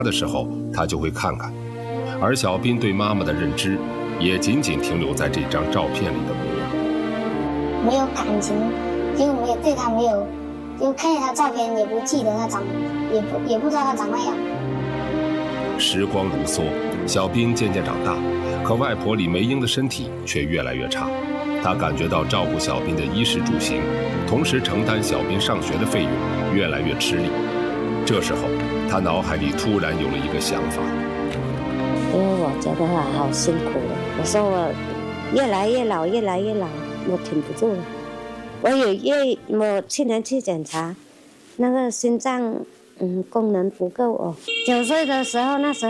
的时候，他就会看看。而小斌对妈妈的认知，也仅仅停留在这张照片里的模样。 没有感情，就没有对他没有，就看见他照片也不记得他长，也不知道他长那样。 时光如梭，小斌渐渐长大，可外婆李梅英的身体却越来越差。他感觉到照顾小斌的衣食住行，同时承担小斌上学的费用越来越吃力。这时候，他脑海里突然有了一个想法。 因为我觉得我好辛苦了，我说我越来越老，我挺不住了。我去年去检查，那个心脏功能不够哦。9岁的时候，那时候。